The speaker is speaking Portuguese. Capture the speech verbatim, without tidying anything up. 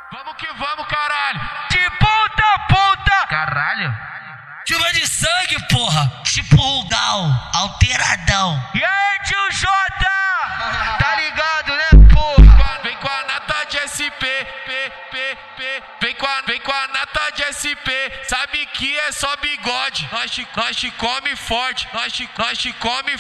Vamos que vamos, caralho. De ponta a ponta. Caralho. Chuva de sangue, porra. Tipo Rugal, alteradão. E aí, tio Jota? Tá ligado, né, porra? Vem com a nata de S P, P, P, P. Vem com a, vem com a nata de S P. Sabe que é só bigode. Nós te, nós te come forte. Nós te, nós te come